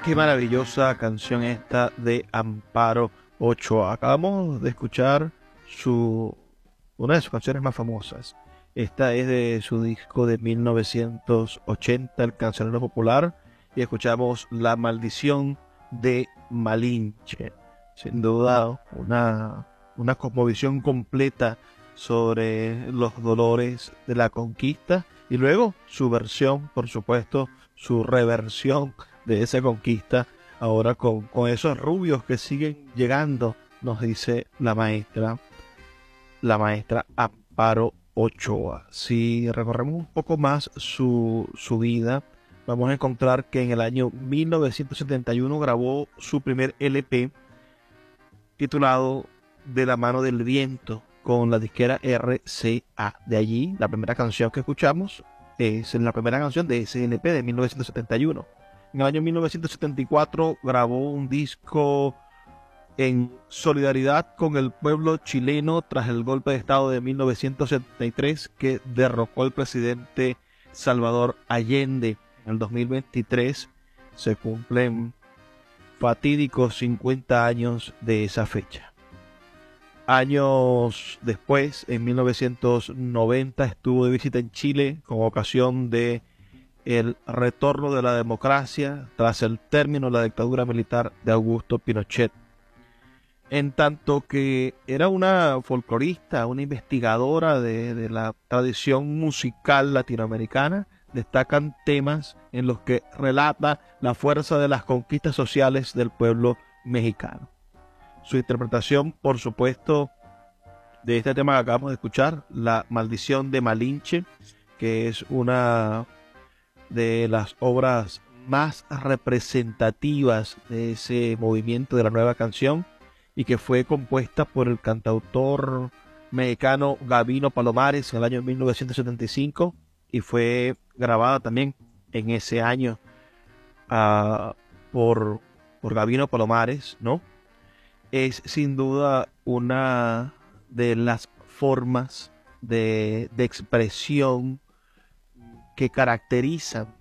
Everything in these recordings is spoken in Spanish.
Qué maravillosa canción esta de Amparo Ochoa. Acabamos de escuchar una de sus canciones más famosas. Esta es de su disco de 1980, El Cancionero Popular, y escuchamos La Maldición de Malinche. Sin duda, una cosmovisión completa sobre los dolores de la conquista y luego su versión, por supuesto, su reversión de esa conquista, ahora con esos rubios que siguen llegando, nos dice la maestra Amparo Ochoa. Si recorremos un poco más su vida, vamos a encontrar que en el año 1971 grabó su primer LP titulado De la mano del viento con la disquera RCA. De allí, la primera canción que escuchamos es la primera canción de ese LP de 1971. En el año 1974 grabó un disco en solidaridad con el pueblo chileno tras el golpe de Estado de 1973 que derrocó al presidente Salvador Allende. En el 2023 se cumplen fatídicos 50 años de esa fecha. Años después, en 1990, estuvo de visita en Chile con ocasión de el retorno de la democracia tras el término de la dictadura militar de Augusto Pinochet. En tanto que era una folclorista, una investigadora de la tradición musical latinoamericana, destacan temas en los que relata la fuerza de las conquistas sociales del pueblo mexicano. Su interpretación, por supuesto, de este tema que acabamos de escuchar, La Maldición de Malinche, que es una de las obras más representativas de ese movimiento de la nueva canción y que fue compuesta por el cantautor mexicano Gabino Palomares en el año 1975 y fue grabada también en ese año uh, por, por Gabino Palomares, ¿no? Es sin duda una de las formas de expresión que caracterizan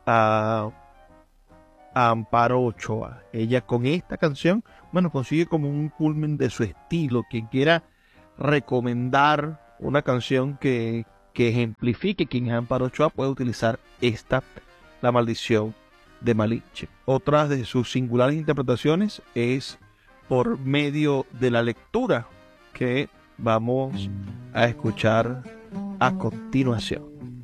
a Amparo Ochoa. Ella con esta canción, bueno, consigue como un culmen de su estilo. Quien quiera recomendar una canción que ejemplifique quién es Amparo Ochoa puede utilizar esta, La Maldición de Malinche. Otra de sus singulares interpretaciones es por medio de la lectura que vamos a escuchar a continuación.